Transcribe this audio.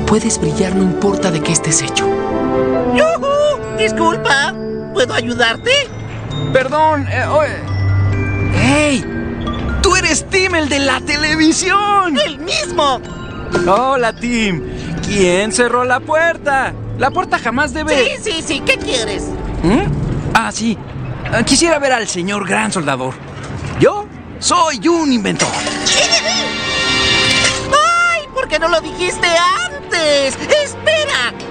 Puedes brillar no importa de qué estés hecho. ¡Yujú! Disculpa, ¿puedo ayudarte? Perdón, ¡Hey! ¡Tú eres Tim, el de la televisión! ¡El mismo! Hola, Tim. ¿Quién cerró la puerta? La puerta jamás debe... Sí, ¿qué quieres? Ah, sí. Quisiera ver al señor Gran Soldador. Yo soy un inventor. ¡Ay! ¿Por qué no lo dijiste antes? ¡Espera!